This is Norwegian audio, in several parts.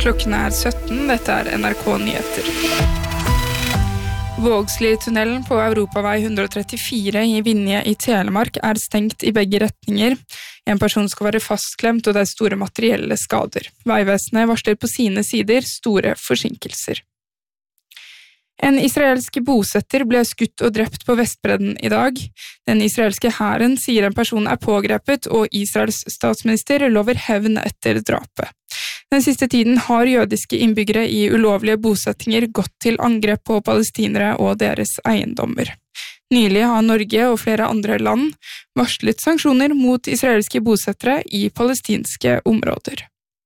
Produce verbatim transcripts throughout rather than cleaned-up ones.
klokken er sytten, dette er N R K Nyheter. Vågsli-tunnelen på Europavei one thirty-four i Vinje i Telemark er stengt i begge retninger. En person skal være fastklemt, og det er store materielle skader. Veivesenet varsler på sine sider store forsinkelser. En israelsk bosetter ble skutt og drept på Vestbredden i dag. Den israelske hæren sier en person er pågrepet, og Israels statsminister lover hevn etter drapet. Den siste tiden har jødiske innbyggere i ulovlige bosettinger gått til angrep på palestinere og deres eiendommer. Nylig har Norge og flere andre land varslet sanksjoner mot israelske bosettere i palestinske områder.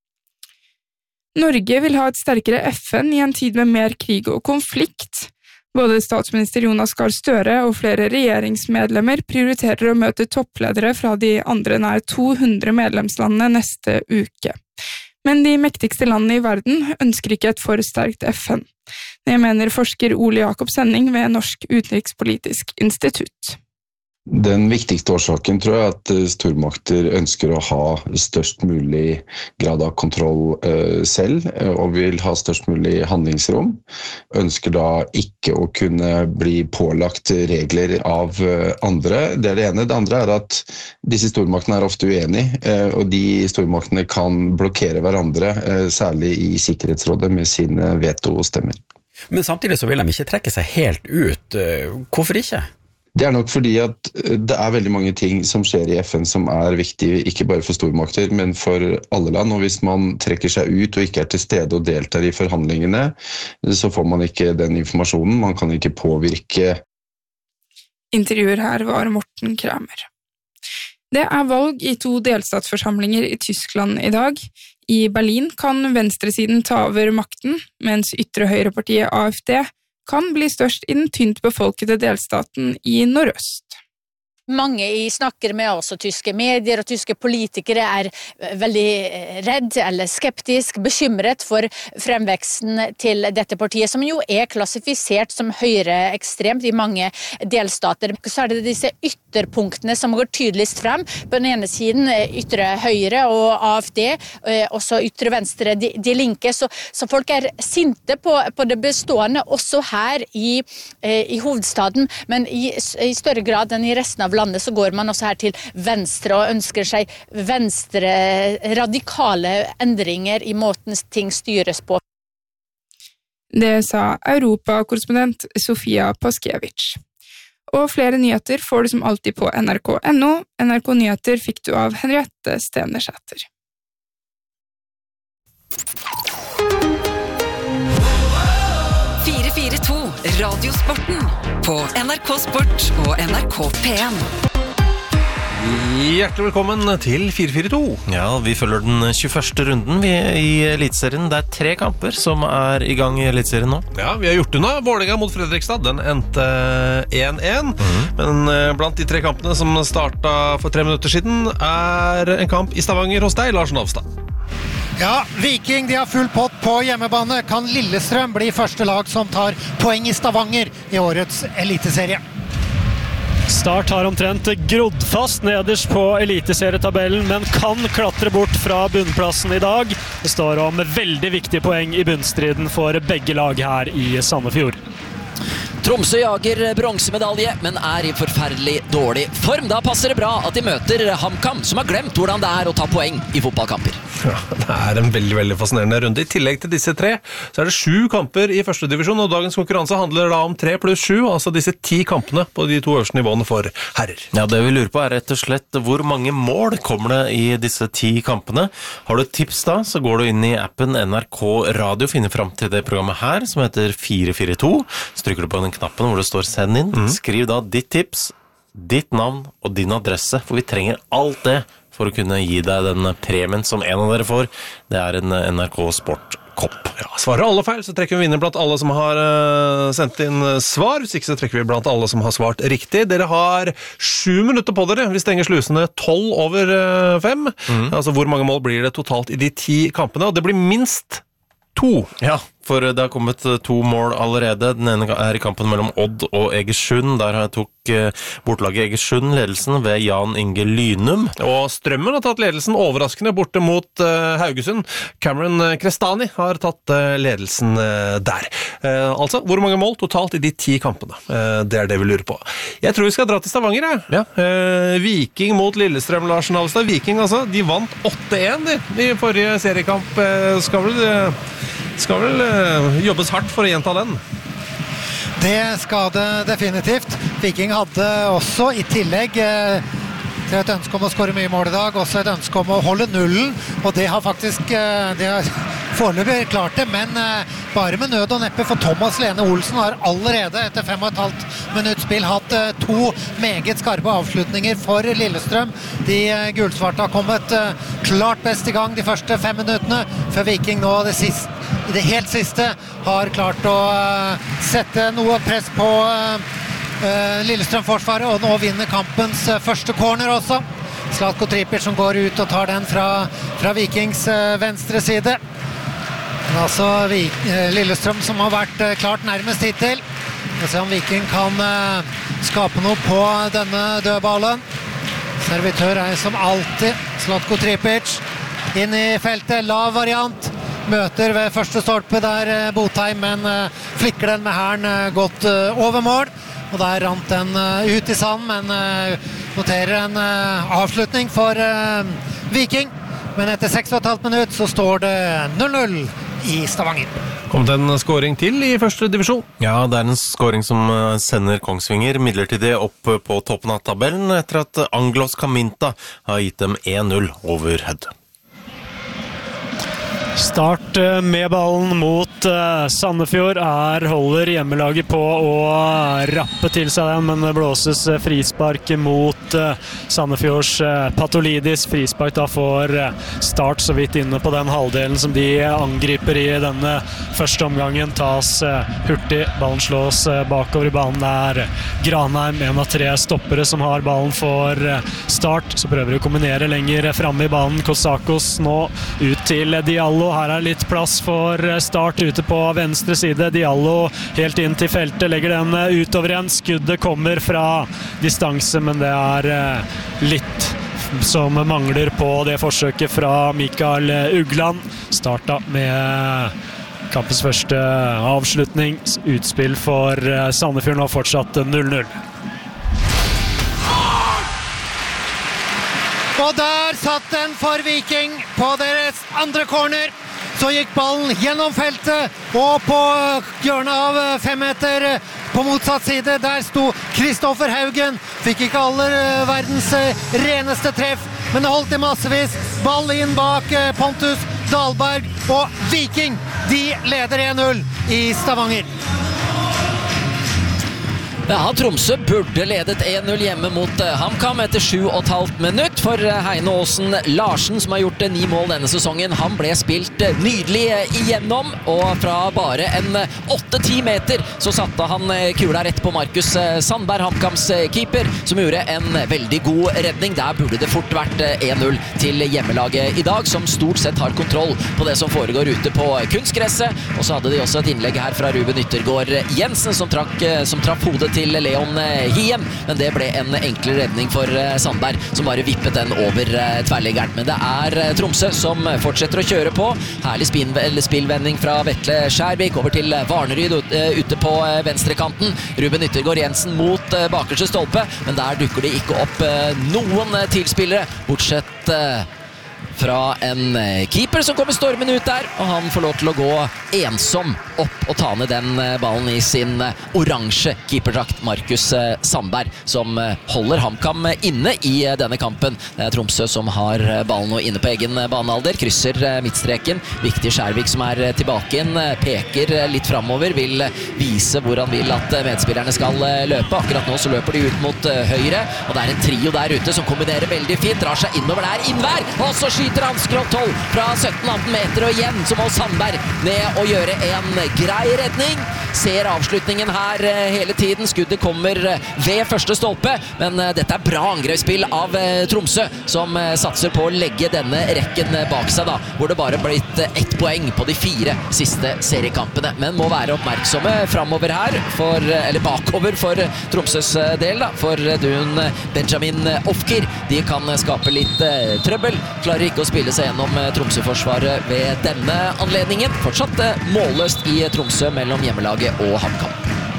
Norge vil ha et sterkere F N i en tid med mer krig og konflikt. Både statsminister Jonas Gahr Støre og flere regjeringsmedlemmer prioriterer å møte toppledere fra de andre nær to hundre medlemslandene neste uke. Men de mektigste landene i verden ønsker ikke et for sterkt F N. Det mener forsker Ole Jakob Senning ved Norsk Utenrikspolitisk Institutt. Den viktigste årsaken tror jeg at stormakter ønsker å ha størst mulig grad av kontroll eh, selv, og vil ha størst mulig handlingsrom. Ønsker da ikke å kunne bli pålagt regler av eh, andre. Det er det ene. Det andre er at disse stormaktene er ofte uenige, eh, og de stormaktene kan blokkere hverandre, eh, særlig i Sikkerhetsrådet med sine veto-stemmer. Men samtidig så vil de ikke trekke seg helt ut. Hvorfor ikke? Det er nok fordi at det er veldig mange ting som skjer i F N som er viktige, ikke bare for stormakter, men for alle land. Og hvis man trekker seg ut og ikke er til stede og deltar i forhandlingene, så får man ikke den informasjonen, man kan ikke påvirke. Intervjuer her var Morten Kramer. Det er valg i to delstatsforsamlinger i Tyskland i dag. I Berlin kan venstresiden ta over makten, mens ytre høyrepartiet A F D kan bli størst i den tynt befolkede delstaten i nordøst. Mange i snakker med også tyske medier og tyske politikere er veldig redd eller skeptisk, bekymret for fremveksten til dette partiet, som jo er klassifisert som høyreekstremt i mange delstater. Så er det disse ytterpunktene som går tydeligst frem. På den ene siden ytre høyre og A F D, også ytre venstre, de, de linke. Så, så folk er sinte på, på det bestående, også her i, i hovedstaden, men i, i større grad enn i resten av landet. landet så går man også her til venstre og ønsker seg venstre radikale endringer i måten ting styres på. Det sa Europa-korrespondent Sofia Paskiewicz. Og flere nyheter får du som alltid på N R K punktum N O. N R K Nyheter fikk du av Henriette Stenersæter. fire fire to Radiosporten på N R K Sport og N R K P en. Hjertelig velkommen til fire fire to. Ja, vi følger den tjueførste runden vi i Elitserien. Det er tre kamper som er i gang i Elitserien nå. Ja, vi har gjort unna Vålerenga mot Fredrikstad. Den endte én én. Mm. Men blant de tre kampene som startet for tre minutter siden er en kamp i Stavanger hos deg, Lars Navstad. Ja, Viking de har full pott på hjemmebane. Kan Lillestrøm bli første lag som tar poeng i Stavanger i årets eliteserie? Start har omtrent grodd fast nederst på eliteserietabellen, men kan klatre bort fra bunnplassen i dag. Det står om veldig viktige poeng i bunnstriden for begge lag her i Sandefjord. Tromsø jager bronsemedalje, men er i forferdelig dårlig form. Da passer det bra at de møter HamKam, som har glemt hvordan det er å ta poeng i fotballkamper. Ja, det er en veldig, veldig fascinerende runde. I tillegg til disse tre, så er det sju kamper i første divisjon, og dagens konkurranse handler da om tre pluss sju, altså disse ti kampene på de to øverste nivåene for herrer. Ja, det vi lurer på er rett og slett hvor mange mål kommer det i disse ti kampene. Har du et tips da, så går du inn i appen N R K Radio, finner frem til det programmet her, som heter fire fire to. Så trykker du på den knappen hvor det står send inn. Mm. Skriv da ditt tips, ditt navn og din adresse, for vi trenger alt det for å kunne gi deg den premien som en av dere får. Det er en N R K Sport-kopp. Ja, svarer alle feil, så trekker vi vinner blant alle som har uh, sendt inn svar. Hvis ikke så trekker vi blant alle som har svart riktig. Dere har sju minutter på dere. Vi stenger slusene tolv over uh, fem. Mm. Altså hvor mange mål blir det totalt i de ti kampene? Og det blir minst to. Ja, for det har kommet to mål allerede. Den ene er i kampen mellom Odd og Egersund. Der tok bortlaget Egersund ledelsen ved Jan Inge Lynum. Og Strømmen har tatt ledelsen overraskende borte mot uh, Haugesund. Cameron Crestani har tatt uh, ledelsen uh, der. Uh, altså, hvor mange mål totalt i de ti kampene? Uh, det er det vi lurer på. Jeg tror vi skal dra til Stavanger, jeg. Ja. Uh, Viking mot Lillestrøm, Larsen Alstad. Viking, altså, de vant åtte én de, i forrige seriekamp. Uh, skal vel, uh, skal vel uh, jobbes hardt for å gjenta den. Det skal det definitivt. Viking hadde også i tillegg eh, til et ønske om å skåre mye mål i dag, også et ønske om å holde nullen, og det har faktisk eh, det har foreløpig klart det, men eh, bare med nød og neppe, for Thomas Lene Olsen har allerede etter fem og et halvt minutt spill hatt eh, to meget skarpe avslutninger for Lillestrøm. De eh, gulsvarte har kommet eh, klart best i gang de første fem minuttene, før Viking nå det siste i det helt siste har klart å uh, sette noe press på uh, uh, Lillestrøm-forsvaret, og nå vinner kampens uh, første corner også. Zlatko Tripic som går ut og tar den fra, fra Vikings uh, venstre side. Men altså vi, uh, Lillestrøm som har vært uh, klart nærmest hittil. Vi får se om Viking kan uh, skape noe på denne dødballen. Servitør er som alltid Zlatko Tripic. Inn i feltet, lav variant. Møter ved første stolpe der Botheim, men uh, flikker den med hæren uh, godt uh, over mål. Og der rant den uh, ut i sand, men uh, noterer en uh, avslutning for uh, Viking. Men etter seks og et halvt minutt så står det null null i Stavanger. Kom det en scoring til i første divisjon? Ja, det er en scoring som sender Kongsvinger midlertidig opp på toppen av tabellen, etter at Anglos Caminta har gitt dem én null over Hødd. Start med ballen mot uh, Sandefjord. Her holder hjemmelaget på å rappe til seg den, men det blåses uh, frispark mot uh, Sandefjords uh, Patolidis. Frispark da får uh, Start så vidt inne på den halvdelen som de angriper i denne første omgangen. Tas uh, hurtig, ballen slås uh, bakover i banen. Der Granheim, en av tre stoppere som har ballen for uh, Start. Så prøver de å kombinere lenger fremme i banen. Kosakos nå ut til Diallo. Her er litt plass for Start ute på venstre side. Diallo helt inn til feltet, legger den utover igjen. Skuddet kommer fra distanse, men det er litt som mangler på det forsøket fra Mikael Ugland. Starta med kampens første avslutning. Utspill for Sandefjord, og fortsatt null null. Og der satt den for Viking på deres andre corner. Så gikk ballen gjennom feltet og på hjørnet av fem meter på motsatt side. Der sto Kristoffer Haugen. Fikk ikke aller verdens reneste treff, men det holdt i massevis. Ball inn bak Pontus Dahlberg, og Viking, de leder én null i Stavanger. Ja, Tromsø burde ledet én null hjemme mot HamKam etter sju og et halvt minutt, for Heine Aasen Larsen, som har gjort ni mål denne sesongen, han ble spilt nydelig igjennom, og fra bare en åtte ti meter så satte han kula rett på Markus Sandberg, HamKams keeper, som gjorde en veldig god redning. Der burde det fort vært én null til hjemmelaget i dag, som stort sett har kontroll på det som foregår ute på kunstgresset. Og så hadde de også et innlegg her fra Ruben Yttergård Jensen, som, trakk, som traff hodet til til Leon Hiem, men det ble en enkel redning for Sandberg, som bare vippet den over tverrleggeren. Men det er Tromsø som fortsetter å kjøre på. Herlig spillvending fra Vetle Skjærvik over til Varneryd ute på venstrekanten. Ruben Yttergård Jensen mot bakerste stolpe, men der dukker det ikke opp noen tilspillere, bortsett fra en keeper som kommer stormen ut der, og han får lov til å gå ensom opp og ta ned den ballen i sin oransje keeperdrakt, Markus Sandberg, som holder HamKam inne i denne kampen. Det er Tromsø som har ballen nå inne på egen banealder, krysser midtstreken. Viktig Skjærvik som er tilbake inn, peker litt fremover, vil vise hvor han vil at medspillerne skal løpe. Akkurat nå så løper de ut mot høyre, og det er en trio der ute som kombinerer veldig fint, drar seg innover der, innvær, og så skyter han skrått hold fra sytten atten meter, og igjen så må Sandberg ned og gjøre en grei redning. ser avslutningen her hele tiden. Skuddet kommer ved første stolpe, men dette er bra angrepsspill av Tromsø, som satser på å legge denne rekken bak seg, da, hvor det bare blitt ett poeng på de fire siste seriekampene. Men må være oppmerksomme fremover her, for, eller bakover for Tromsøs del, da, for Dun Benjamin Ofkir. De kan skape litt eh, trøbbel, klarer ikke å spille seg gjennom eh, Tromsø-forsvaret ved denne anledningen. Fortsatt eh, målløst i Tromsø mellom hjemmelaget og HamKam.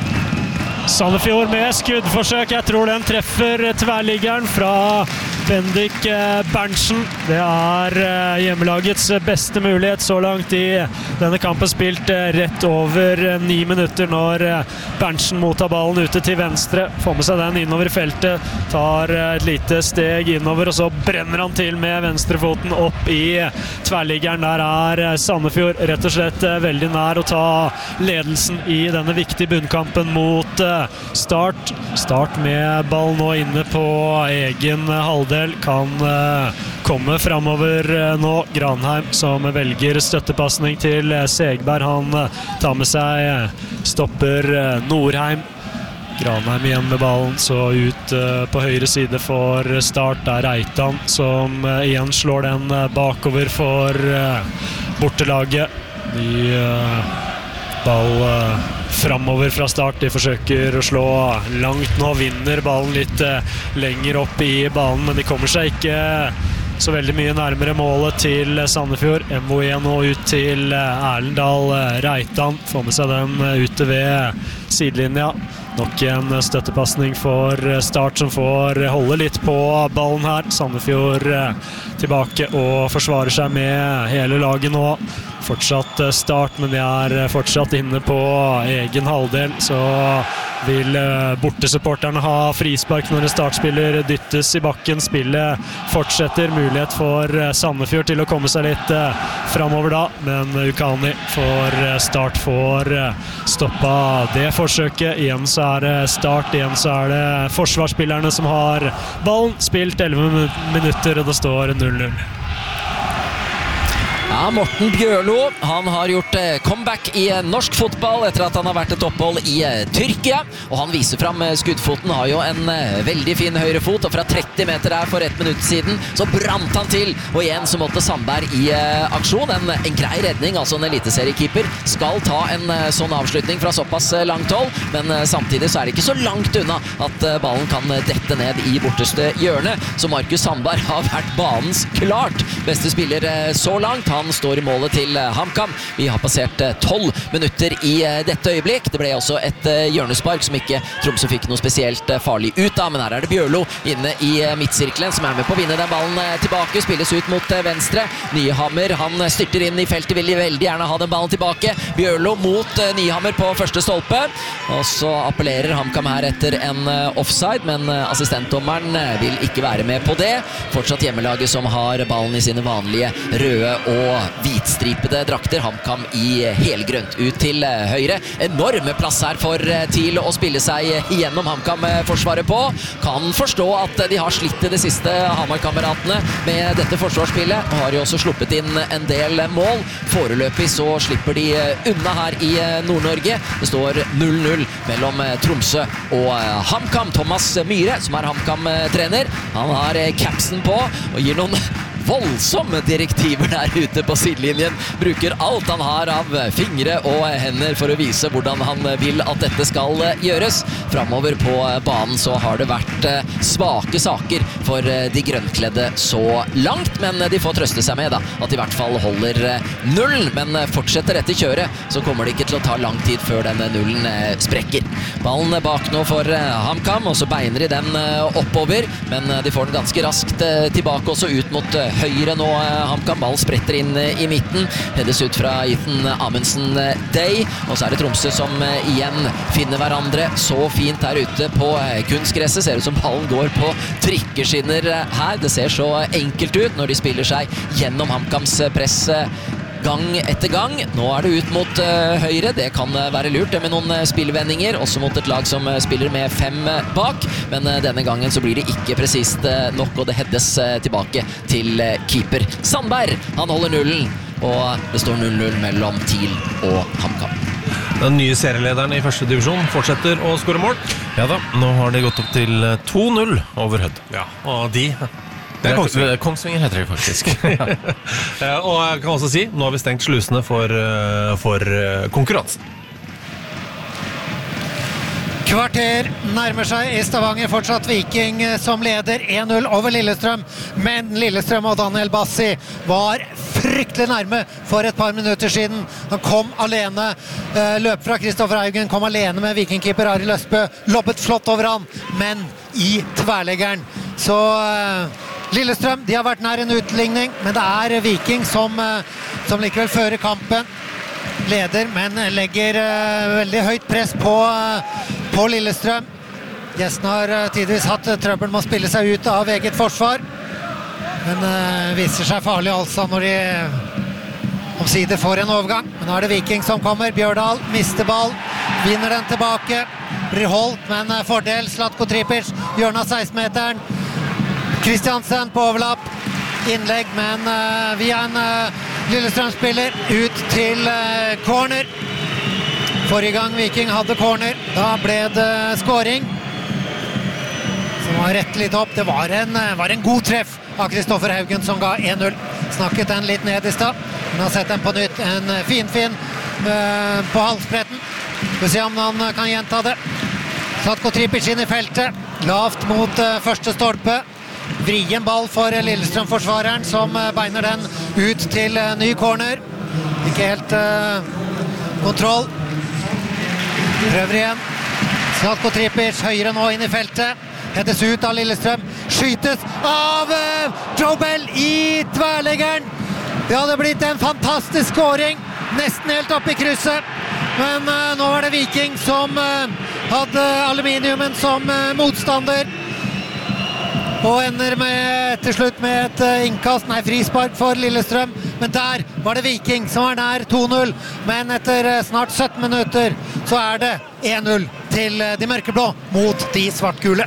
Sandefjord med skuddforsøk. Jeg tror den treffer tverrliggeren fra Bendik Berntsen. Det er hjemmelagets beste mulighet så langt i denne kampen, spilt rett over ni minutter når Berntsen mottar ballen ute til venstre. Får med seg den innover i feltet, tar et lite steg innover, og så brenner han til med venstrefoten opp i tverrliggeren. Der er Sandefjord rett og slett veldig nær å ta ledelsen i denne viktige bunnkampen mot Start. Start med ball nå inne på egen halvdel, kan uh, komme fremover uh, nå. Granheim som velger støttepassning til uh, Segberg. Han uh, tar med seg, uh, stopper uh, Norheim. Granheim igjen med ballen, så ut uh, på høyre side for Start. Det er Reitan som uh, igjen slår den uh, bakover for uh, bortelaget. De uh, ball uh, fremover fra Start. De forsøker å slå langt nå, vinner ballen litt uh, lenger opp i banen, men de kommer seg ikke så veldig mye nærmere målet til Sandefjord. M O E nå ut til Erlendal. Reitan får med seg den ute ved sidelinja. Nok en støttepassning for Start, som får holde litt på ballen her. Sandefjord tilbake og forsvarer seg med hele laget nå. Fortsatt Start, men de er fortsatt inne på egen halvdel, så vil bortesupporterne ha frispark når en Startspiller dyttes i bakken. Spillet fortsetter, mulighet for Sandefjord til å komme seg litt fremover da, men Ukani for Start får stoppa det forsøket. Igjen så er det Start, igjen så er det forsvarsspillerne som har ballen. Spilt elleve minutter, og det står null null. Ja, Morten Bjørlo, han har gjort comeback i norsk fotball etter at han har vært et opphold i Tyrkia, og han viser frem skuddfoten. Har jo en veldig fin høyre fot, og fra tretti meter her for ett minutt siden så brant han til, og igjen så måtte Sandberg i aksjon. En, en grei redning, altså en eliteseriekeeper skal ta en sånn avslutning fra såpass langt hold, men samtidig så er det ikke så langt unna at ballen kan dette ned i borteste hjørne. Så Markus Sandberg har vært banens klart beste spiller så langt. Han står i målet til HamKam. Vi har passert tolv minutter i dette øyeblikk. Det ble også et hjørnespark som ikke Tromsø fikk noe spesielt farlig ut av, men her er det Bjørlo inne i midtsirkelen som er med på å vinne den ballen tilbake. Spilles ut mot venstre. Nyhammer, han styrter inn i feltet, vil veldig gjerne ha den ballen tilbake. Bjørlo mot Nyhammer på første stolpe, og så appellerer HamKam her etter en offside, men assistentdommeren vil ikke være med på det. Fortsatt hjemmelaget som har ballen i sine vanlige røde og hvitstripede drakter. HamKam i helgrønt ut til høyre. Enorme plass her for TIL å spille seg gjennom HamKam-forsvaret på. Kan forstå at de har slitt i det siste, Hamar-kameratene, med dette forsvarsspillet. Har jo også sluppet inn en del mål. Foreløpig så slipper de unna her i Nord-Norge. Det står null null mellom Tromsø og HamKam. Thomas Myhre, som er HamKam-trener, han har capsen på og gir noen voldsomme direktiver der ute på sidelinjen. Bruker alt han har av fingre og hender for å vise hvordan han vil at dette skal gjøres. Fremover på banen så har det vært svake saker for de grønnkledde så langt, men de får trøste seg med da, at de i hvert fall holder null. Men fortsetter etter kjøret, så kommer det ikke til å ta lang tid før denne nullen sprekker. Ballen bak nå for HamKam, og så beiner de den oppover, men de får den ganske raskt tilbake også ut mot høyre nå. HamKam, ball spretter inn i midten, hedes ut fra Ethan Amundsen Day, og så er det Tromsø som igjen finner hverandre så fint her ute på kunstgresset. Ser ut som ballen går på trikkeskinner her. Det ser så enkelt ut når de spiller seg gjennom HamKams press gang etter gang. Nå er det ut mot uh, høyre. Det kan uh, være lurt med noen uh, spillvendinger, også mot et lag som uh, spiller med fem uh, bak, men uh, denne gangen så blir det ikke presist uh, nok, og det heades uh, tilbake til uh, keeper Sandberg. Han holder nullen, og det står null null mellom TIL og HamKam. Den nye serielederen i første divisjon fortsetter å skåre mål. Ja da, nå har de gått opp til to null over Hødd. Ja, og de... Det er Kongsvinger. Kongsvinger heter det faktisk. Ja. Og jeg kan også si, nå har vi stengt slusene for, for konkurransen. Kvarter nærmer seg i Stavanger, fortsatt Viking som leder en null over Lillestrøm, men Lillestrøm og Daniel Bassi var fryktelig nærme for et par minutter siden. Han kom alene, løp fra Kristoffer Haugen, kom alene med vikingkeeper Arild Østbø, lobbet flott over han, men i tverleggeren. Så Lillestrøm, de har vært nær en utligning, men det er Viking som, som likevel fører kampen. Leder, men legger uh, veldig høyt press på, uh, på Lillestrøm. Gjesten har uh, tidvis hatt uh, trøbbel med å spille seg ut av eget forsvar, men uh, viser seg farlig altså når de uh, omsider får en overgang. Men nå er det Viking som kommer. Bjørdal mister ball, vinner den tilbake, blir holdt, men uh, fordel Zlatko Tripic, hjørnet av seksten-meteren. Kristiansen på overlapp, innlegg, men uh, via en uh, Lillestrøm-spiller ut til uh, corner. Forrige gang Viking hadde corner, da ble det scoring. Som var rett litt opp. Det var en, uh, var en god treff av Kristoffer Haugen som ga en null. Snakket den litt ned i stad. Hun har sett den på nytt. En uh, fin, fin uh, på halsbretten. Vi får se om han uh, kan gjenta det. Zlatko Tripic inn i feltet. Lavt mot uh, første stolpe. Vrien ball for Lillestrøm-forsvareren som beiner den ut til ny corner. Ikke helt uh, kontroll. Prøver igjen. Zlatko Tripic høyre nå inn i feltet. Hettes ut av Lillestrøm. Skytes av uh, Joe Bell i tverleggeren. Det hadde blitt en fantastisk scoring. Nesten helt opp i krysset. Men uh, nå var det Viking som uh, hadde aluminiumen som uh, motstander. Og ender med, til slutt med et uh, innkast, nei, frispark for Lillestrøm. Men der var det Viking som var nær to null. Men etter uh, snart sytten minutter så er det en null til uh, de mørkeblå mot de svartgule.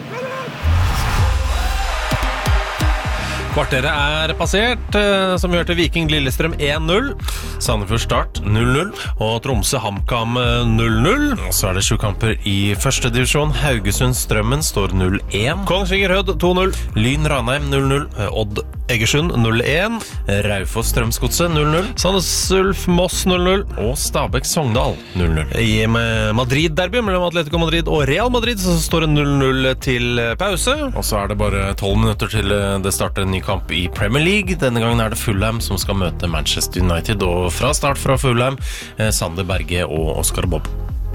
Kvarteret er passert, som gjør til Viking Lillestrøm en null. Sandefjord Start null null. Og Tromsø HamKam null null. Og så er det sju kamper i første divisjon. Haugesund Strømmen står null én. Kongsvinger Hødd to null. Lyn Ranheim null null. Odd Egersund null én. Raufoss Strømsgodset null null. Sandnes Ulf Moss null null. Og Stabæk Sogndal null null. I Madrid-derby mellom Atletico Madrid og Real Madrid så står det null null til pause. Og så er det bare tolv minutter til det starter en ny kamp i Premier League. Denne gangen er det Fulham som skal møte Manchester United, og fra start fra Fulham, Sander Berge og Oskar Bob.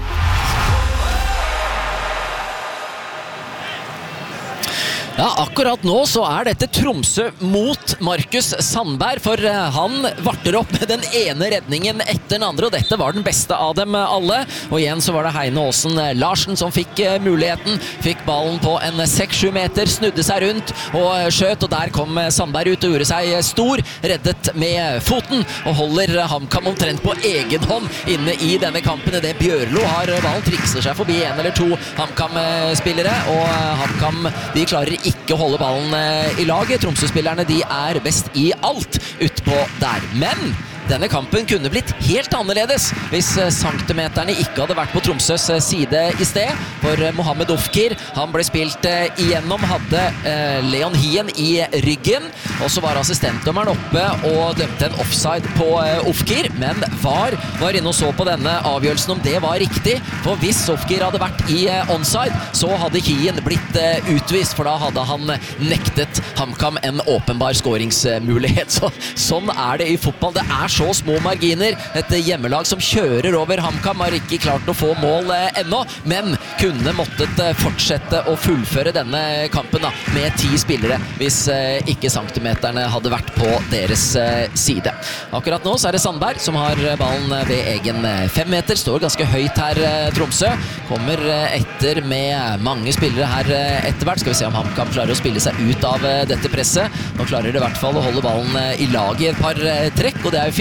Ja, akkurat nå så er dette Tromsø mot Markus Sandberg, for han varter opp med den ene redningen etter den andre, og dette var den beste av dem alle. Og igjen så var det Heine Aasen Larsen som fikk muligheten, fikk ballen på en seks sju meter, snudde seg rundt og skjøt, og der kom Sandberg ut og gjorde seg stor, reddet med foten, og holder HamKam omtrent på egen hånd inne i denne kampen. I det Bjørlo har ballen, trikser seg forbi en eller to HamKam-spillere, og HamKam, de klarer ikke holde ballen i laget. Tromsø-spillerne, de er best i alt utpå der. Men denne kampen kunne blitt helt annerledes hvis centimeterne ikke hadde vært på Tromsøs side i sted. For Mohammed Ofkir, han ble spilt igjennom, hadde Leon Hien i ryggen, og så var assistentdommeren oppe og dømte en offside på Ofkir, men VAR var inne og så på denne avgjørelsen om det var riktig, for hvis Ofkir hadde vært i onside, så hadde Hien blitt utvist, for da hadde han nektet HamKam en åpenbar skåringsmulighet. Så, sånn er det i fotball. Det er så små marginer. Et hjemmelag som kjører over HamKam har ikke klart å få mål ennå, men kunne måttet fortsette å fullføre denne kampen da, med ti spillere, hvis ikke centimeterne hadde vært på deres side. Akkurat nå så er det Sandberg som har ballen ved egen fem meter, står ganske høyt her Tromsø, kommer etter med mange spillere her etter hvert. Skal vi se om HamKam klarer å spille seg ut av dette presset. Nå klarer det i hvert fall å holde ballen i lag i et par trekk, og det er jo fint.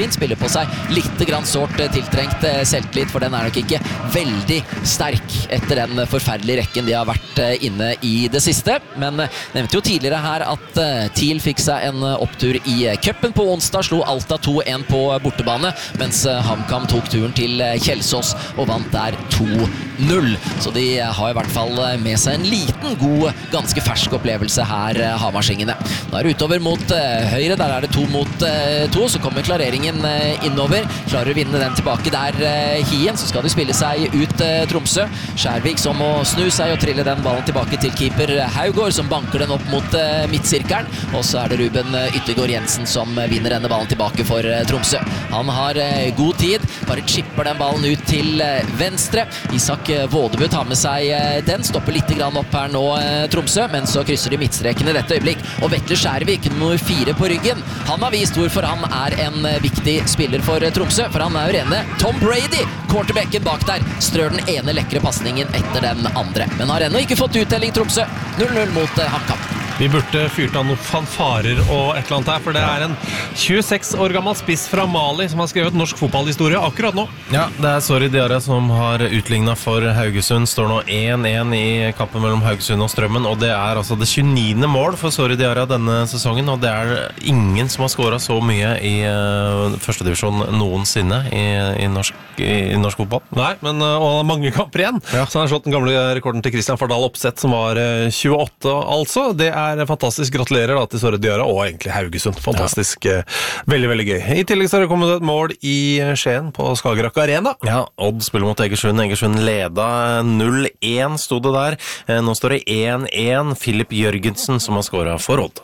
Viking spiller på seg litt grann sårt tiltrengt selvtillit, for den er nok ikke veldig sterk etter den forferdelige rekken de har vært inne i det siste. Men nevnte jo tidligere her at TIL fikk seg en opptur i cupen på onsdag, slo Alta to en på bortebane, mens HamKam tok turen til Kjelsås og vant der to null. Så de har i hvert fall med seg en liten, god, ganske fersk opplevelse her, Hamarsingene. Nå er det utover mot høyre, der er det to mot to, så kommer klareringen innover, klarer å vinne den tilbake der Hien, så skal de spille seg ut Tromsø. Skjærvik som må snu seg og trille den ballen tilbake til keeper Haugård, som banker den opp mot midtsirkelen, og så er det Ruben Yttergård Jensen som vinner denne ballen tilbake for Tromsø. Han har god tid, bare chipper den ballen ut til venstre. Isak Vådebu tar med seg den, stopper litt grann opp her nå Tromsø, men så krysser de midtstreken i dette øyeblikk, og Vetle Skjærvik, nummer fire på ryggen, han har vist hvorfor han er en viktig spiller for Tromsø, for han er jo rene Tom Brady, quarterbacken bak der, strør den ene lekre passningen etter den andre, men har ennå ikke fått uttelling Tromsø, null null mot HamKam. Vi burde fyrt av noen fanfarer og et eller annet her, for det er en tjueseks år gammel spiss fra Mali som har skrevet norsk fotballhistorie akkurat nå. Ja, det er Sori Diarra som har utlignet for Haugesund. Står nå en en i kampen mellom Haugesund og Strømmen, og det er altså det tjueniende mål for Sori Diarra denne sesongen, og det er ingen som har skåret så mye i uh, første divisjon noensinne i, i, norsk, i, i norsk fotball. Nei, men uh, og mange kamper igjen. Ja. Så han har slått den gamle rekorden til Christian Fardal Opseth, som var uh, tjueåtte, altså. Det er fantastisk. Gratulerer da til Sori Diarra og egentlig Haugesund. Fantastisk. Ja. Veldig, veldig gøy. I tillegg så har det kommet et mål i Skien på Skagerrak Arena. Ja, Odd spiller mot Egersund. Egersund leda null en stod det der. Nå står det en en. Philip Jørgensen som har skåret for Odd.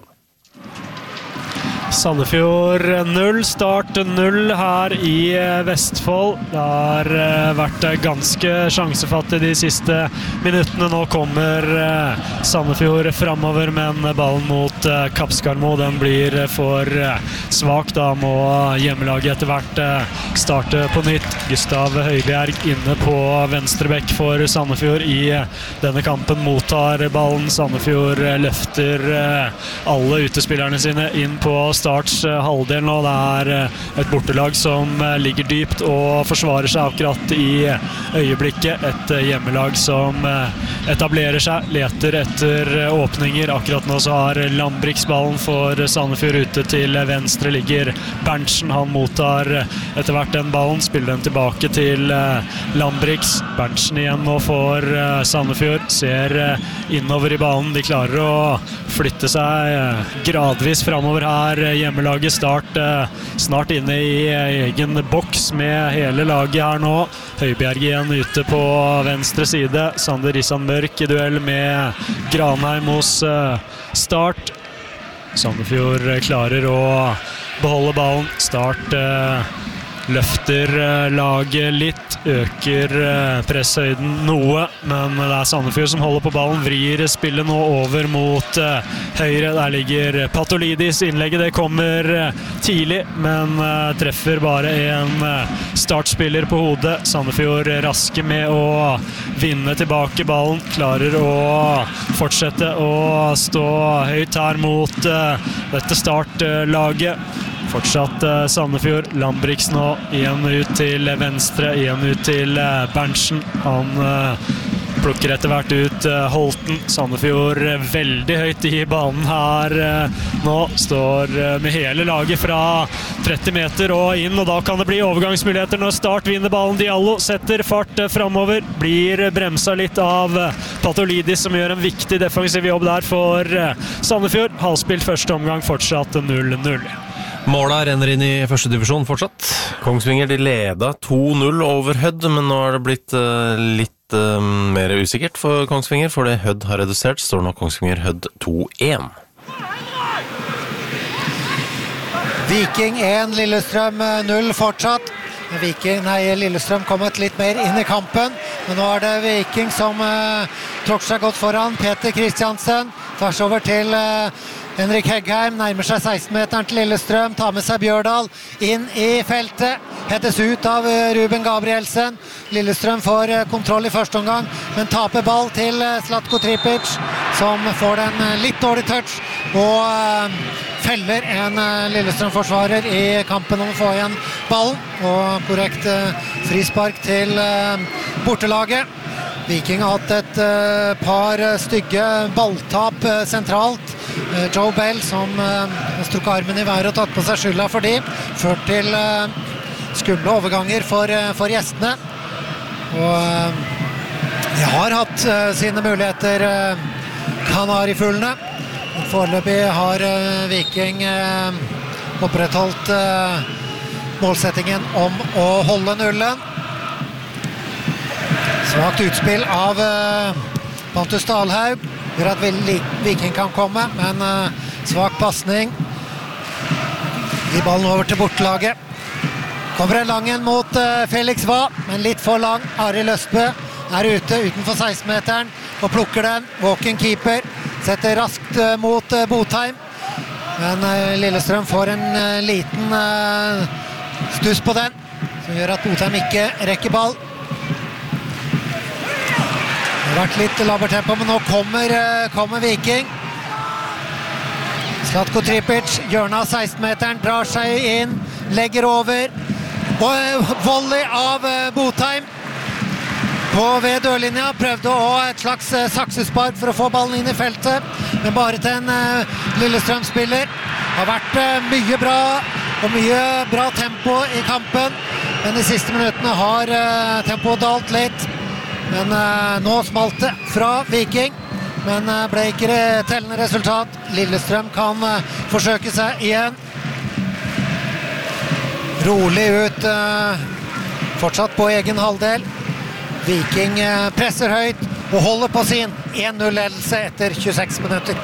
Sandefjord null, start null her i Vestfold. Det har vært ganske sjansefattig de siste minuttene. Nå kommer Sandefjord fremover, men ballen mot Kapskarmo, den blir for svak. Da må hjemmelaget etter hvert starte på nytt. Gustav Høibjerg inne på venstrebekk for Sandefjord i denne kampen, mottar ballen. Sandefjord løfter alle utespillerne sine inn på Starts halvdel nå. Det er et bortelag som ligger dypt og forsvarer seg akkurat i øyeblikket. Et hjemmelag som etablerer seg, leter etter åpninger. Akkurat nå så har Lambrix ballen for Sandefjord ute til venstre. Ligger Berntsen, han mottar etter hvert den ballen, spiller den tilbake til Lambrix. Berntsen igjen nå for Sandefjord, ser innover i banen. De klarer å flytte seg gradvis fremover her. Hjemmelaget Start snart inne i egen boks med hele laget her nå. Høibjerg igjen ute på venstre side. Sander Rissan Mørk i duell med Granheim hos Start. Sandefjord klarer å beholde ballen. Start løfter laget litt, øker presshøyden noe, men det er Sandefjord som holder på ballen, vrir spillet nå over mot høyre. Der ligger Patolidis. Innlegget det kommer tidlig, men treffer bare en startspiller på hodet. Sandefjord raske med å vinne tilbake ballen, klarer å fortsette å stå høyt her mot dette startlaget. Fortsatt Sandefjord. Lambrix nå igjen ut til venstre, igjen ut til Berntsen. Han plukker etter hvert ut Holten. Sandefjord veldig høyt i banen her nå. Står med hele laget fra tretti meter og inn, og da kan det bli overgangsmuligheter når Start vinner ballen. Diallo setter fart fremover, blir bremsa litt av Patolidis, som gjør en viktig defensiv jobb der for Sandefjord. Halvspilt første omgang, fortsatt null null. Måla renner inn i første divisjon fortsatt. Kongsvinger de leda to null over Hødd, men nå har det blitt uh, litt uh, mer usikkert for Kongsvinger, for det Hødd har redusert, står nå Kongsvinger Hødd to en. Viking en, Lillestrøm null fortsatt. Viking, nei, Lillestrøm kommet litt mer inn i kampen, men nå er det Viking som uh, tråkker seg godt foran. Peter Kristiansen tvers over til uh, Henrik Heggheim, nærmer seg seksten-meteren til Lillestrøm, tar med seg Bjørdal inn i feltet, hettes ut av Ruben Gabrielsen. Lillestrøm får kontroll i første omgang, men taper ball til Zlatko Tripic, som får den litt dårlig touch og feller en Lillestrøm-forsvarer i kampen om å få igjen ballen, og korrekt frispark til bortelaget. Viking har hatt et uh, par stygge balltap uh, sentralt. Uh, Joe Bell som uh, strukket armen i været og tatt på seg skylda for de, ført til uh, skumle overganger for, uh, for gjestene. Og uh, de har hatt uh, sine muligheter, uh, Kanarifuglene. Foreløpig har uh, Viking uh, opprettholdt uh, målsettingen om å holde nullen. Svagt utspill av uh, Pontus Dahlhaug gjør at Viking kan komme, men uh, svag passning. Gi ballen over til bortelaget. Kommer en lang en mot uh, Felix Va, men litt for lang. Arild Østbø er ute utenfor seksten-meteren og plukker den. Walking keeper setter raskt uh, mot uh, Botheim, men uh, Lillestrøm får en uh, liten uh, stuss på den, som gjør at Botheim ikke rekker ball. Det har vært litt labbertempo, men nå kommer, kommer Viking. Zlatko Tripic, hjørnet av seksten-meteren, drar seg inn, legger over. Og volley av Botheim på ved dørlinja. Prøvde å ha et slags saksespark for å få ballen inn i feltet, men bare til en Lillestrøm-spiller. Det har vært mye bra og mye bra tempo i kampen, men de siste minuttene har tempoet dalt litt. Men uh, nå smalt det fra Viking, men uh, ble ikke det tellende resultat. Lillestrøm kan uh, forsøke seg igjen. Rolig ut, uh, fortsatt på egen halvdel. Viking uh, presser høyt og holder på sin en null-ledelse etter tjueseks minutter.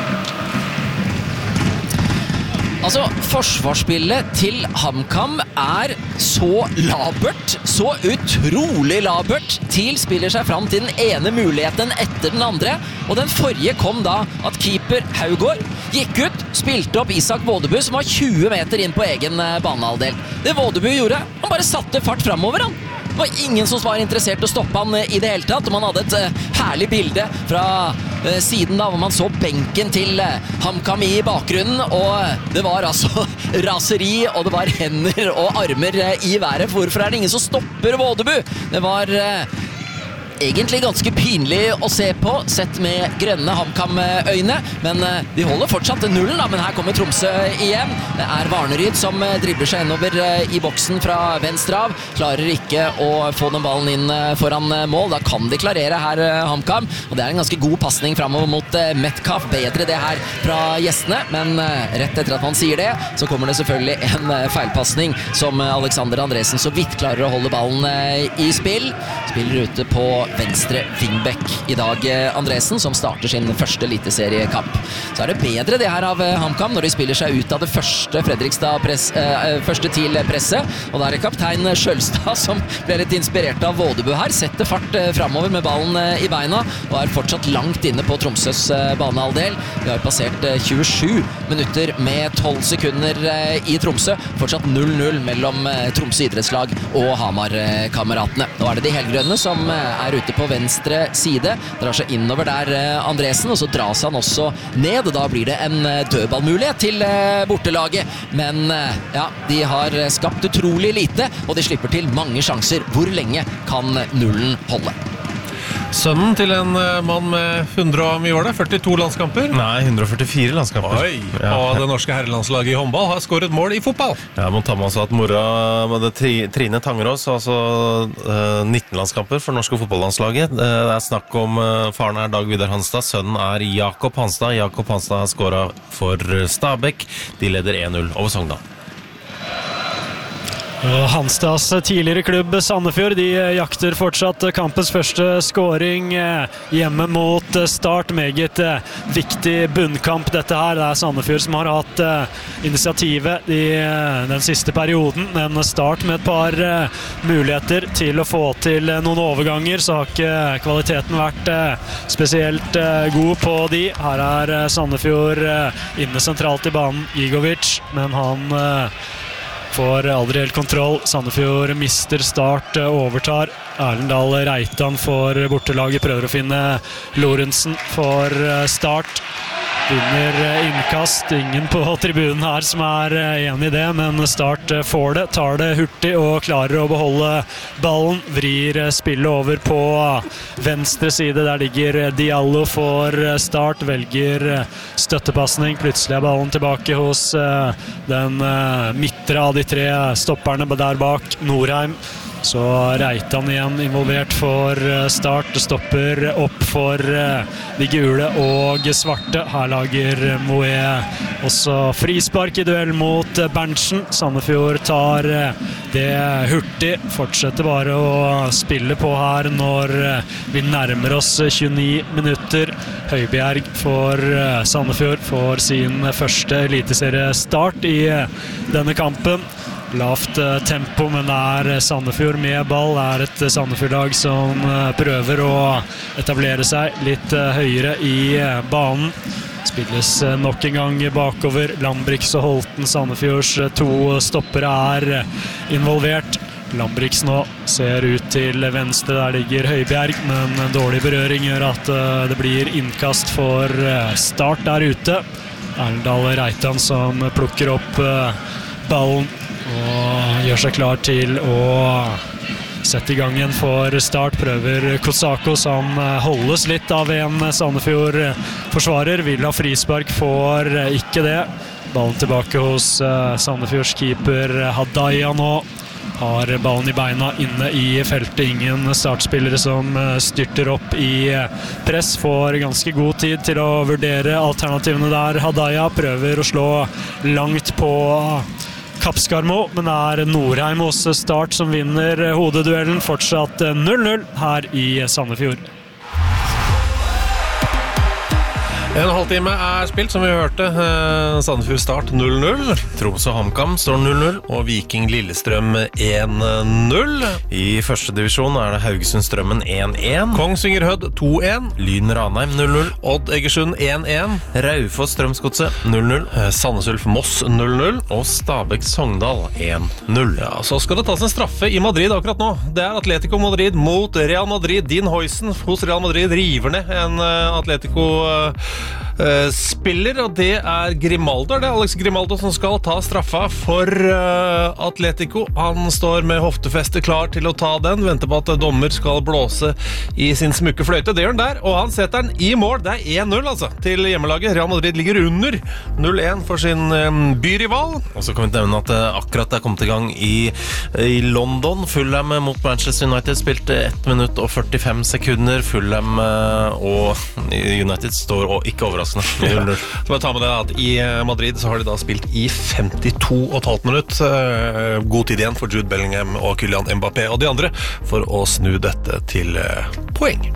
Altså, forsvarsspillet til HamKam er så labert, så utrolig labert. TIL spiller seg fram til den ene muligheten etter den andre, og den forrige kom da at keeper Haugård gikk ut, spilte opp Isak Vådeby, som var tjue meter inn på egen banehalvdel. Det Vådeby gjorde, han bare satte fart fremover, han. Det var ingen som var interessert å stoppe han i det hele tatt, og man hadde et uh, herlig bilde fra uh, siden da, hvor man så benken til uh, HamKam i bakgrunnen, og uh, det var altså raseri, og det var hender og armer uh, i været. Hvorfor er det ingen som stopper Vådeby? Det var uh, egentlig ganske pinlig å se på, sett med grønne HamKam-øyne, men uh, de holder fortsatt nullen da, men her kommer Tromsø igjen. Det er Varneryd som uh, dribler seg innover uh, i boksen fra venstre av, klarer ikke å få den ballen inn uh, foran uh, mål. Da kan de klarere her uh, HamKam, og det er en ganske god passning fremover mot uh, Metcalf. Bedre det her fra gjestene, men uh, rett etter at man sier det, så kommer det selvfølgelig en uh, feilpassning som uh, Alexander Andresen så vidt klarer å holde ballen uh, i spill. Spiller ute på venstre wingback i dag, Andresen, som starter sin første eliteseriekamp. Så er det bedre det her av HamKam når de spiller seg ut av det første Fredrikstad-press, eh, første TIL-presset, og da er det kaptein Skjølstad som ble litt inspirert av Vådeby her, setter fart eh, fremover med ballen eh, i beina, og er fortsatt langt inne på Tromsøs eh, banehalvdel. Vi har passert eh, tjuesju minutter med tolv sekunder eh, i Tromsø, fortsatt null null mellom eh, Tromsø idrettslag og Hamar-kameratene. Nå er det de helgrønne som eh, er ute på venstre side, drar seg innover der Andresen, og så dras han også ned, og da blir det en dødballmulighet til bortelaget, men ja, de har skapt utrolig lite, og de slipper til mange sjanser. Hvor lenge kan nullen holde? Sønnen til en mann med hundre og mye år det, førtito landskamper? Nei, hundre og førtifire landskamper. Oi, ja. Og det norske herrelandslaget i håndball har skåret mål i fotball. Ja, må ta med oss at mora med det tri, Trine Tangerås, altså uh, nitten landskamper for norske fotballandslaget. Uh, det er snakk om uh, faren er Dag Vidar Hanstad, sønnen er Jakob Hanstad. Jakob Hanstad har skåret for Stabæk. De leder en null over Sogndal. Hanstads tidligere klubb Sandefjord, de jakter fortsatt kampens første scoring hjemme mot Start. Meget viktig bunnkamp dette her. Det er Sandefjord som har hatt initiativet i den siste perioden. En Start med et par muligheter til å få til noen overganger, så har ikke kvaliteten vært spesielt god på de. Her er Sandefjord inne sentralt i banen, Igovic, men han får aldri helt kontroll. Sandefjord mister Start, overtar. Erlendal Reitan for bortelaget, prøver å finne Lorentzen for Start. vinner innkast. Ingen på tribunen her som er enig i det, men Start får det, tar det hurtig og klarer å beholde ballen. Vrir spillet over på venstre side, der ligger Diallo for Start, velger støttepassning. Plutselig er ballen tilbake hos den midtre av de tre stopperne der bak, Norheim. Så Reitan igjen involvert for Start. Det stopper opp for de gule og svarte. Her lager Moe også frispark i duell mot Berntsen. Sandefjord tar det hurtig. Fortsetter bare å spille på her når vi nærmer oss tjueni minutter. Høibjerg for Sandefjord får sin første eliteseriestart i denne kampen. Lavt tempo, men er Sandefjord med ball. Er et Sandefjord-lag som prøver å etablere seg litt høyere i banen. Spilles nok en gang bakover. Lambrix og Holten, Sandefjords to stoppere, er involvert. Lambrix nå ser ut til venstre, der ligger Høibjerg, men en dårlig berøring gjør at det blir innkast for Start der ute. Erlendal Reitan som plukker opp ballen og gjør seg klar til å sette i gang igjen for Start. Prøver Kosako, som holdes litt av en Sandefjord-forsvarer. Vil ha frispark, får ikke det. Ballen tilbake hos Sandefjords keeper Hadaya nå. Har ballen i beina inne i feltet. Ingen startspillere som styrter opp i press. Får ganske god tid til å vurdere alternativene der. Hadaya prøver å slå langt på Kappskarmo, men er Norheim hos Start som vinner hodeduellen. Fortsatt null null her i Sandefjord. En halvtime er spilt, som vi hørte. Sandefjord Start null null. Tromsø HamKam står null null, og Viking Lillestrøm en null. I første divisjon er det Haugesund Strømmen en en. Kongsvinger Hødd to en. Lyn Ranheim null null. Odd Egersund en en. Raufoss Strømsgodset null null. Sandnes Ulf Moss null null. Og Stabæk Sogndal en null. Ja, så skal det tas en straffe i Madrid akkurat nå. Det er Atletico Madrid mot Real Madrid. Dean Huysen hos Real Madrid river ned en Atletico Uh, spiller, og det er Grimaldo. Det er Alex Grimaldo som skal ta straffa for uh, Atletico. Han står med hoftefeste klar til å ta den. Venter på at dommer skal blåse i sin smukke fløyte. Det gjør han der, og han setter den i mål. Det er en null altså, til hjemmelaget. Real Madrid ligger under null en for sin um, byrival. Og så kan vi nevne at uh, akkurat det er kommet i gang i, i London. Fulham mot Manchester United spilte ett minutt og førtifem sekunder. Fulham uh, og United står og ikke overraskende. Ja. Så bare ta med det at i Madrid så har de da spilt i femtito og et halvt minutt. God tid igjen for Jude Bellingham og Kylian Mbappé og de andre for å snu dette til poeng.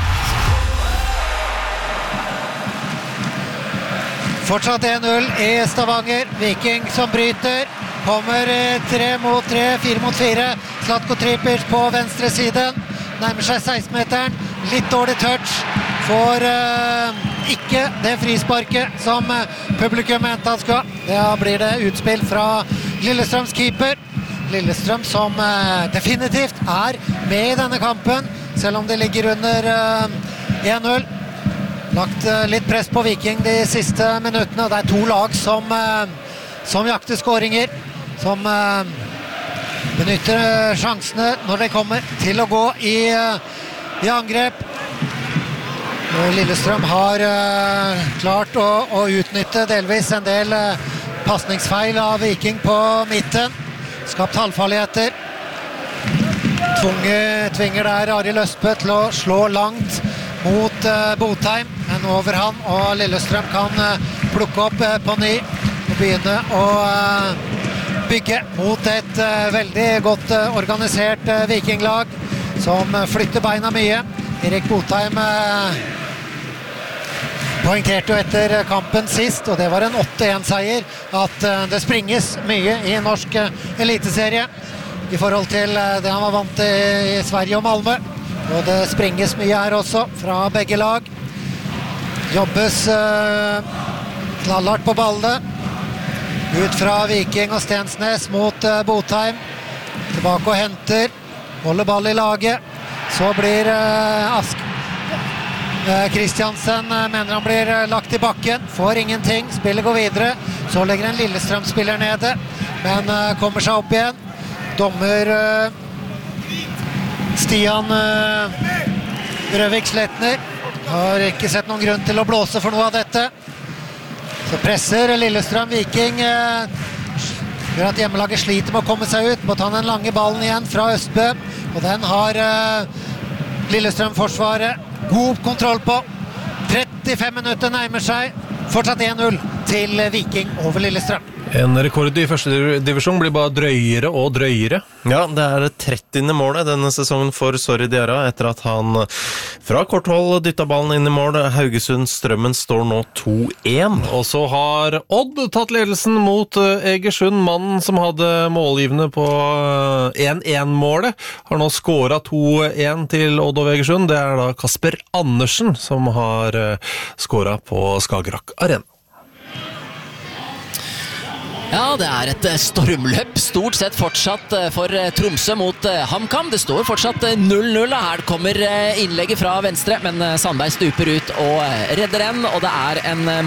Fortsatt en null i Stavanger. Viking som bryter. Kommer tre mot tre, fire mot fire. Zlatko Tripic på venstre siden. Nærmer seg seksten-meteren. Litt dårlig touch. Får uh, ikke det frisparket som uh, publikum mente han skal. Da blir det utspill fra Lillestrøms keeper. Lillestrøm som uh, definitivt er med i denne kampen, selv om det ligger under uh, en null. Lagt uh, litt press på Viking de siste minuttene. Det er to lag som, uh, som jakter skåringer, som uh, benytter uh, sjansene når de kommer til å gå i, uh, i angrep. Lillestrøm har uh, klart å, å utnytte delvis en del uh, passningsfeil av Viking på midten. Skapt halvfarligheter. Tvunge, tvinger der Arild Østbø til å slå langt mot uh, Botheim, men over han, og Lillestrøm kan uh, plukke opp uh, på ny og begynne å uh, bygge mot et uh, veldig godt uh, organisert uh, vikinglag som uh, flytter beina mye. Erik Botheim uh, poengterte jo etter kampen sist, og det var en åtte en seier, at uh, det springes mye i norsk uh, eliteserie i forhold til uh, det han var vant til i Sverige og Malmö. Og det springes mye her også fra begge lag. Jobbes uh, knallhardt på ballene. Ut fra Viking og Stensnes mot uh, Botheim. Tilbake og henter. Holder ball i laget. Så blir uh, Ask Kristiansen mener han blir lagt i bakken, får ingenting, spillet går videre, så legger en Lillestrøm-spiller nede, men kommer seg opp igjen. Dommer Stian Røvik Sletner har ikke sett noen grunn til å blåse for noe av dette. Så presser Lillestrøm Viking, gjør at hjemmelaget sliter med å komme seg ut, må ta den lange ballen igjen fra Østbø, og den har Lillestrøm-forsvaret god kontroll på. trettifem minutter nærmer seg, fortsatt en null til Viking over Lillestrøm. En rekord i første divisjon blir bare drøyere og drøyere. Ja, det er det trettiende målet denne sesongen for Sorry Diarra, etter at han fra korthold dyttet ballen inn i mål. Haugesund Strømmen står nå to én. Og så har Odd tatt ledelsen mot Egersund. Mannen som hadde målgivende på en én-målet har nå skåret to én til Odd og Egersund. Det er da Kasper Andersen som har skåret på Skagerrak Arena. Ja, det er et stormløp, stort sett fortsatt for Tromsø mot HamKam. Det står fortsatt null null. Her kommer innlegget fra venstre, men Sandberg stuper ut og redder den, og det er en